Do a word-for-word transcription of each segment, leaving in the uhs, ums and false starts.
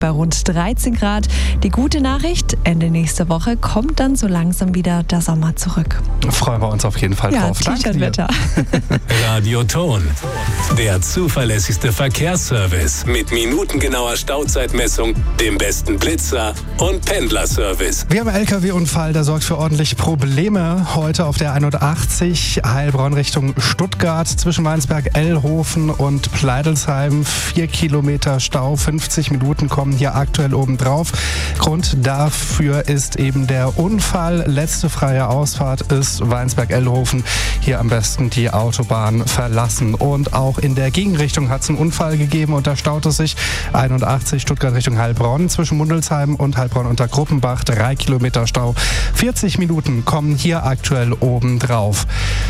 bei rund dreizehn Grad. Die gute Nachricht, Ende nächste Woche kommt dann so langsam wieder der Sommer zurück. Freuen wir uns auf jeden Fall ja, drauf. T-Shirt-Wetter. Radio Ton, der zuverlässigste Verkehrsservice mit minutengenauer Stauzeitmessung, dem besten Blitzer und Pendlerservice. Wir haben einen L K W-Unfall, der sorgt für ordentliche Probleme. Heute auf der einundachtzig Heilbronn Richtung Stuttgart zwischen Weinsberg, Ellhofen und Pleidelsheim. Vier Kilometer Stau, fünfzig Minuten kommen hier aktuell obendrauf. Grund dafür ist eben der Unfall. Letzte freie Ausfahrt ist Weinsberg-Ellhofen. Hier am besten die Autobahn verlassen. Und auch in der Gegenrichtung hat es einen Unfall gegeben und da staut es sich. einundachtzig Stuttgart Richtung Heilbronn zwischen Mundelsheim und Heilbronn unter Gruppenbach. Drei Kilometer Stau. vierzig Minuten kommen hier aktuell obendrauf.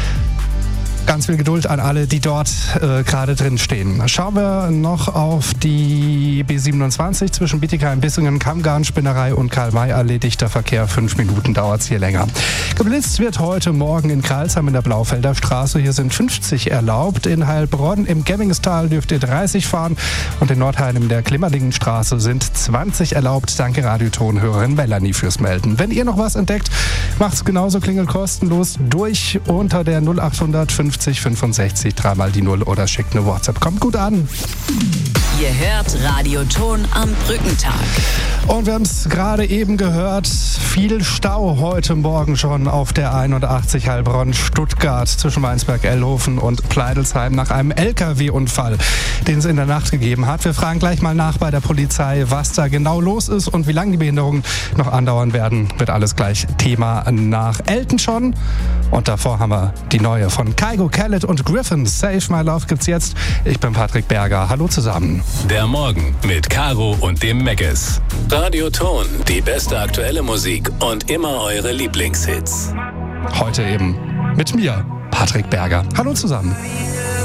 Ganz viel Geduld an alle, die dort äh, gerade drin stehen. Schauen wir noch auf die B siebenundzwanzig zwischen Bietigheim-Bissingen, Kammgarn, Spinnerei und Karl-May-Allee. Dichter Verkehr, fünf Minuten dauert es hier länger. Geblitzt wird heute Morgen in Kralsheim in der Blaufelder Straße. Hier sind fünfzig erlaubt. In Heilbronn im Gemmingstal dürft ihr dreißig fahren. Und in Nordheim in der Klimmerdingenstraße sind zwanzig erlaubt. Danke Radiotonhörerin Melanie fürs Melden. Wenn ihr noch was entdeckt, macht's genauso, klingelt kostenlos durch unter der null achthundert fünfzig fünfundsechzig, dreimal die Null oder schickt eine WhatsApp. Kommt gut an. Ihr hört Radio Ton am Brückentag. Und wir haben es gerade eben gehört, viel Stau heute Morgen schon auf der einundachtzig Heilbronn-Stuttgart zwischen Weinsberg, Ellhofen und Pleidelsheim nach einem L K W-Unfall, den es in der Nacht gegeben hat. Wir fragen gleich mal nach bei der Polizei, was da genau los ist und wie lange die Behinderungen noch andauern werden. Wird alles gleich Thema nach Elton John. Und davor haben wir die neue von Kygo, Khaled und Griffin. Save My Love gibt's jetzt. Ich bin Patrick Berger. Hallo zusammen. Der Morgen mit Caro und dem Megges. Radio Ton, die beste aktuelle Musik und immer eure Lieblingshits. Heute eben mit mir, Patrick Berger. Hallo zusammen.